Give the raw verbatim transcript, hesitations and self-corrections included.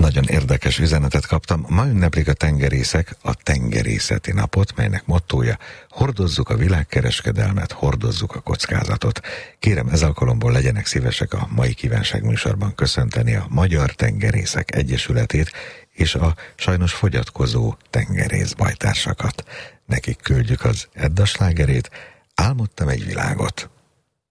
nagyon érdekes üzenetet kaptam. Ma ünneplik a tengerészek a tengerészeti napot, melynek mottója: hordozzuk a világkereskedelmet, hordozzuk a kockázatot. Kérem, ez alkalomból legyenek szívesek a mai kívánság műsorban köszönteni a Magyar Tengerészek Egyesületét és a sajnos fogyatkozó tengerészbajtársakat. Nekik küldjük az Edda slágerét, Álmodtam egy világot.